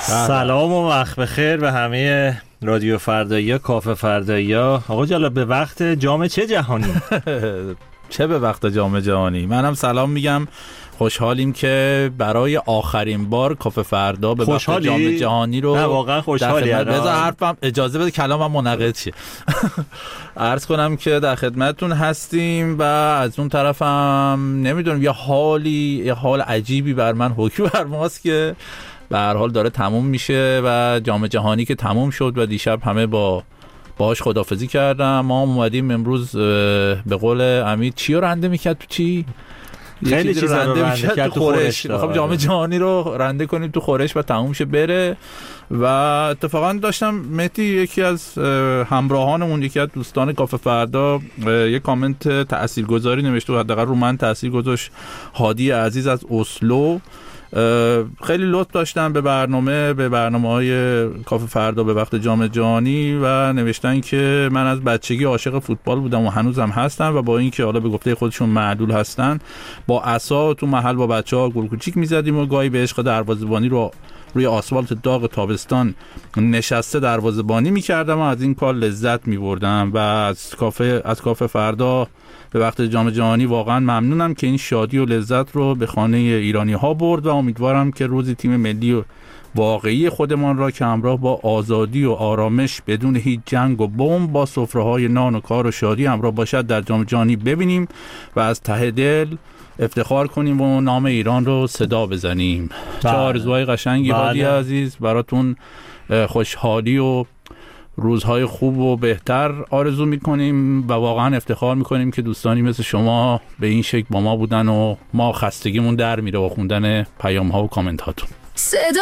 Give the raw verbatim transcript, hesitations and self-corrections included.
سلام و وقت بخیر به همه رادیو فردایی، کافه فردایی. آقا جالا به وقت جام چه جهانی؟ چه به وقت جام جهانی؟ منم سلام میگم. خوشحالیم که برای آخرین بار کافه فردا به وقت جام جهانی رو. نه واقعا خوشحالی. بذار حرفم اجازه بده کلامم منعقد شه. عرض کنم که در خدمتتون هستیم و از اون طرفم نمیدونم یه حالی یه حال عجیبی بر من حکم بر ماست که به هر حال داره تموم میشه و جام جهانی که تموم شد و دیشب همه با باهاش خداحافظی کردم. ما اومدیم امروز به قول امید چی رو رنده میکرد تو چی؟ خیلی چیز رنده میکرد تو خورش. میخوام جام جهانی رو رنده کنیم تو خورش و تموم شه بره. و اتفاقا داشتم مهدی یکی از همراهانمون، یکی از دوستان کافه فردا یک کامنت تاثیرگذاری نوشته و حداقل رو من تاثیر گذاشت. هادی عزیز از اسلو خیلی لطف داشتن به برنامه به برنامه‌های کافه فردا به وقت جام جهانی و نوشتن که من از بچگی عاشق فوتبال بودم و هنوزم هستم و با اینکه حالا به گفته خودشون معدول هستن با عصا تو محل با بچه‌ها گل کوچیک می‌زدیم و گاهی به عشق دروازه‌بانی رو روی آسفالت داغ تابستان نشسته دروازه‌بانی می‌کردم و از این کار لذت می‌بردم و از کافه از کافه فردا به وقت جام جهانی واقعا ممنونم که این شادی و لذت رو به خانه ایرانی ها برد و امیدوارم که روزی تیم ملی و واقعی خودمان را که همراه با آزادی و آرامش بدون هیچ جنگ و بمب با سفره‌های نان و کار و شادی همراه باشد در جام جهانی ببینیم و از ته دل افتخار کنیم و نام ایران رو صدا بزنیم. چه آرزوهای قشنگی هادی عزیز، براتون خوشحالی و روزهای خوب و بهتر آرزو میکنیم و واقعا افتخار میکنیم که دوستانی مثل شما به این شکل با ما بودن و ما خستگیمون در میره با خوندن پیام ها و کامنت هاتون.